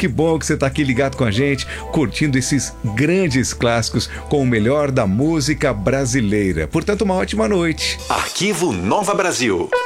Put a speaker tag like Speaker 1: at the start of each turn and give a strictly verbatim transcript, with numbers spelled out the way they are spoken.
Speaker 1: que bom que você tá aqui ligado com a gente, curtindo esses grandes clássicos com o melhor da música brasileira. Portanto, uma ótima noite.
Speaker 2: Arquivo Nova Brasil.